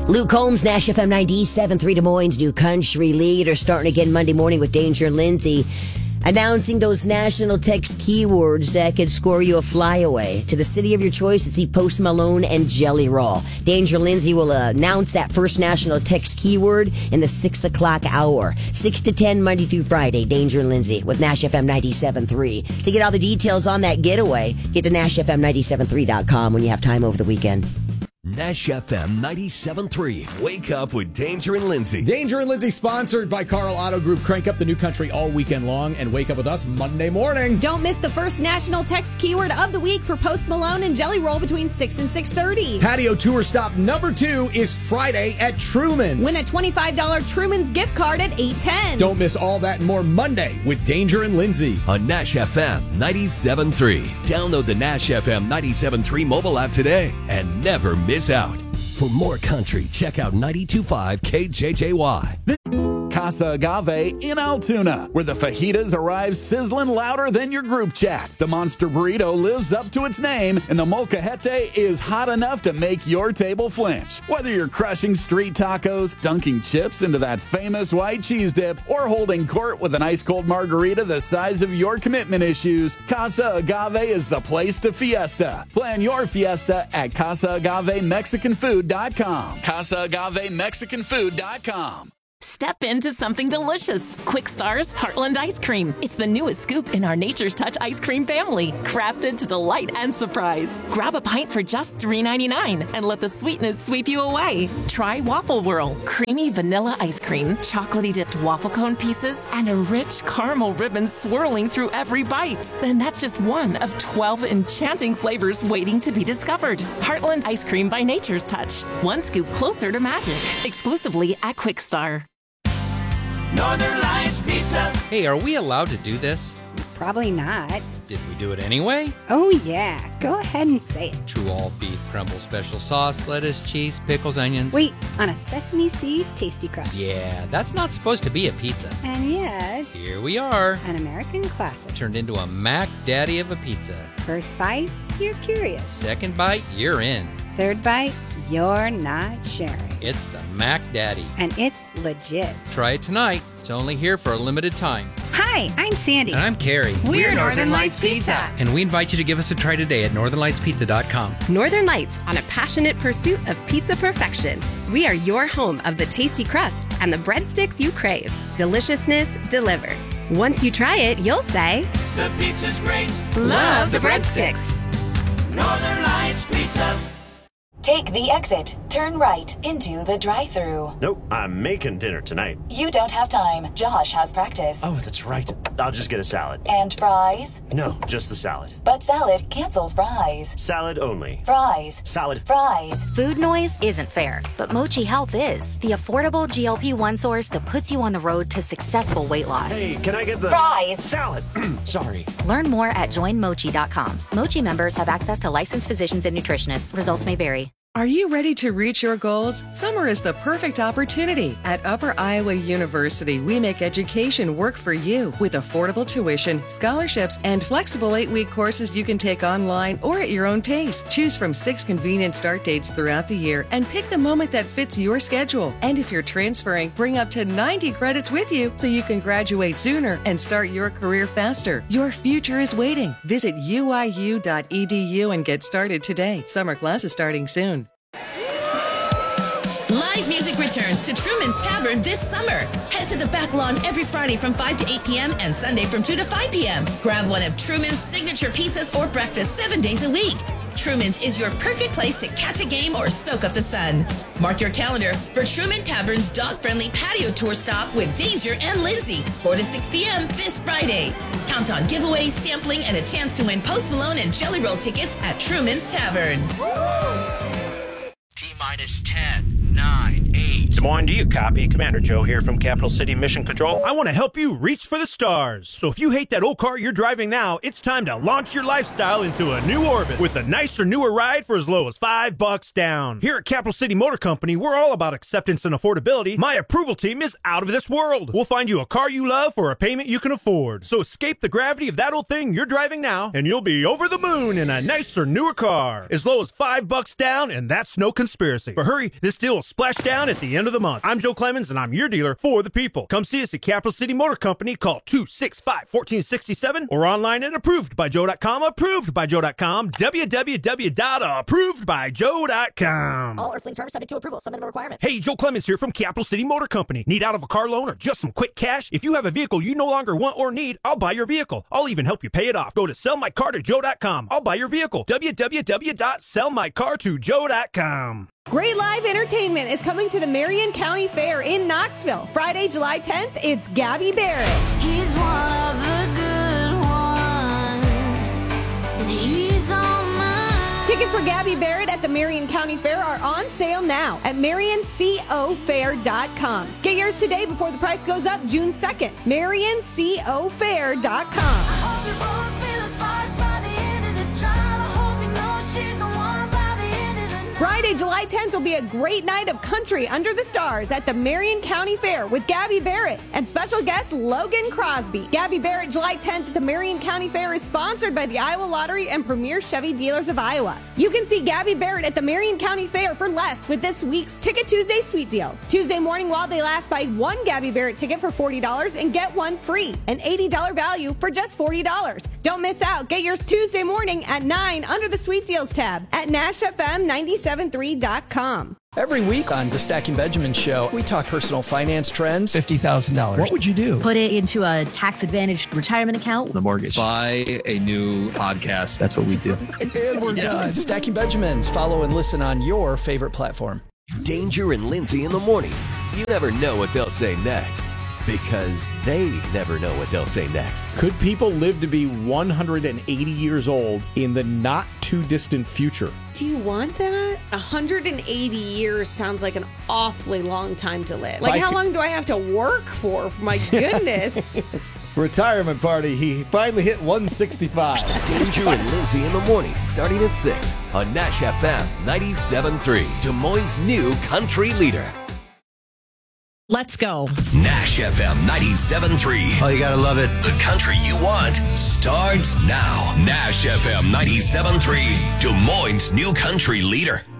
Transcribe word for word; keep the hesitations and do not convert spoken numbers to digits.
Luke Combs, Nash F M ninety-seven point three Des Moines' new country leader, starting again Monday morning with Danger and Lindsay, announcing those national text keywords that could score you a flyaway to the city of your choice to see Post Malone and Jelly Roll. Danger and Lindsay will announce that first national text keyword in the six o'clock hour. six to ten, Monday through Friday. Danger and Lindsay with Nash F M ninety-seven point three. To get all the details on that getaway, get to Nash F M ninety-seven point three dot com when you have time over the weekend. Nash F M ninety-seven point three. Wake up with Danger and Lindsay. Danger and Lindsay, sponsored by Carl Auto Group. Crank up the new country all weekend long and wake up with us Monday morning. Don't miss the first national text keyword of the week for Post Malone and Jelly Roll between six and six thirty. Patio tour stop number two is Friday at Truman's. Win a twenty-five dollars Truman's gift card at eight ten. Don't miss all that and more Monday with Danger and Lindsay on Nash F M ninety-seven point three. Download the Nash F M ninety-seven point three mobile app today and never miss out. For more country, check out ninety-two point five K J J Y. Casa Agave in Altoona, where the fajitas arrive sizzling louder than your group chat. The Monster Burrito lives up to its name, and the Molcajete is hot enough to make your table flinch. Whether you're crushing street tacos, dunking chips into that famous white cheese dip, or holding court with an ice-cold margarita the size of your commitment issues, Casa Agave is the place to fiesta. Plan your fiesta at casa agave mexican food dot com. casa agave mexican food dot com. Step into something delicious. Quick Star's Heartland Ice Cream. It's the newest scoop in our Nature's Touch ice cream family, crafted to delight and surprise. Grab a pint for just three ninety-nine and let the sweetness sweep you away. Try Waffle Whirl, creamy vanilla ice cream, chocolatey dipped waffle cone pieces, and a rich caramel ribbon swirling through every bite. Then that's just one of twelve enchanting flavors waiting to be discovered. Heartland Ice Cream by Nature's Touch. One scoop closer to magic. Exclusively at Quick Star. Northern Lights Pizza. Hey, are we allowed to do this? Probably not. Did we do it anyway? Oh, yeah. Go ahead and say it. True all beef crumble special sauce, lettuce, cheese, pickles, onions. Wait, on a sesame seed tasty crust. Yeah, that's not supposed to be a pizza. And yet, here we are. An American classic. Turned into a Mac Daddy of a pizza. First bite, you're curious. Second bite, you're in. Third bite, you're not sharing. It's the Mac Daddy. And it's legit. Try it tonight. It's only here for a limited time. Hi, I'm Sandy. And I'm Carrie. We're, We're Northern, Northern Lights, Lights Pizza. Pizza. And we invite you to give us a try today at northern lights pizza dot com. Northern Lights, on a passionate pursuit of pizza perfection. We are your home of the tasty crust and the breadsticks you crave. Deliciousness delivered. Once you try it, you'll say, the pizza's great. Love the breadsticks. Northern Lights Pizza. Take the exit. Turn right into the drive-thru. Nope, I'm making dinner tonight. You don't have time. Josh has practice. Oh, that's right. I'll just get a salad. And fries? No, just the salad. But salad cancels fries. Salad only. Fries. Salad. Fries. Food noise isn't fair, but Mochi Health is. The affordable G L P one source that puts you on the road to successful weight loss. Hey, can I get the... Fries. Salad. Sorry. Learn more at join mochi dot com. Mochi members have access to licensed physicians and nutritionists. Results may vary. Are you ready to reach your goals? Summer is the perfect opportunity. At Upper Iowa University, we make education work for you with affordable tuition, scholarships, and flexible eight-week courses you can take online or at your own pace. Choose from six convenient start dates throughout the year and pick the moment that fits your schedule. And if you're transferring, bring up to ninety credits with you so you can graduate sooner and start your career faster. Your future is waiting. Visit U I U dot E D U and get started today. Summer class is starting soon. Live music returns to Truman's Tavern this summer. Head to the back lawn every Friday from five to eight p.m. and Sunday from two to five p.m. Grab one of Truman's signature pizzas or breakfast seven days a week. Truman's is your perfect place to catch a game or soak up the sun. Mark your calendar for Truman Tavern's dog-friendly patio tour stop with Danger and Lindsay, four to six p.m. this Friday. Count on giveaways, sampling, and a chance to win Post Malone and Jelly Roll tickets at Truman's Tavern. T-minus ten, nine, eight. Des Moines, do you copy? Commander Joe here from Capital City Mission Control. I want to help you reach for the stars. So if you hate that old car you're driving now, it's time to launch your lifestyle into a new orbit with a nicer, newer ride for as low as five bucks down. Here at Capital City Motor Company, we're all about acceptance and affordability. My approval team is out of this world. We'll find you a car you love for a payment you can afford. So escape the gravity of that old thing you're driving now, and you'll be over the moon in a nicer, newer car. As low as five bucks down, and that's no conspiracy. But hurry, this deal will splash down at the end of the month. I'm Joe Clemens, and I'm your dealer for the people. Come see us at Capital City Motor Company. Call two six five, one four six seven or online at approved by joe dot com. approved by joe dot com. w w w dot approved by joe dot com. All earthling terms subject to approval. Some minimum requirements. Hey, Joe Clemens here from Capital City Motor Company. Need out of a car loan or just some quick cash? If you have a vehicle you no longer want or need, I'll buy your vehicle. I'll even help you pay it off. Go to sell my car to joe dot com. I'll buy your vehicle. w w w dot sell my car to joe dot com. Great live entertainment is coming to the Marion County Fair in Knoxville. Friday, July tenth, it's Gabby Barrett. He's one of the good ones, and he's on mine. Tickets for Gabby Barrett at the Marion County Fair are on sale now at marion co fair dot com. Get yours today before the price goes up June second. marion co fair dot com. Friday, July tenth will be a great night of country under the stars at the Marion County Fair with Gabby Barrett and special guest Logan Crosby. Gabby Barrett, July tenth at the Marion County Fair is sponsored by the Iowa Lottery and Premier Chevy Dealers of Iowa. You can see Gabby Barrett at the Marion County Fair for less with this week's Ticket Tuesday Sweet Deal. Tuesday morning while they last, buy one Gabby Barrett ticket for forty dollars and get one free. An eighty dollars value for just forty dollars. Don't miss out. Get yours Tuesday morning at nine under the Sweet Deals tab at nash f m nine seven three dot com. Every week on the Stacking Benjamin Show, we talk personal finance trends. fifty thousand dollars. What would you do? Put it into a tax-advantaged retirement account. The mortgage. Buy a new podcast. That's what we do. And we're done. Stacking Benjamins. Follow and listen on your favorite platform. Danger and Lindsay in the morning. You never know what they'll say next, because they never know what they'll say next. Could people live to be one hundred eighty years old in the not too distant future? Do you want that? one hundred eighty years sounds like an awfully long time to live. Like, I how could- long do I have to work for? My goodness. Retirement party. He finally hit one sixty-five. Danger and Lindsay in the morning, starting at six on Nash F M ninety-seven point three, Des Moines' new country leader. Let's go. Nash F M ninety-seven point three. Oh, you gotta love it. The country you want starts now. Nash F M ninety-seven point three, Des Moines' new country leader.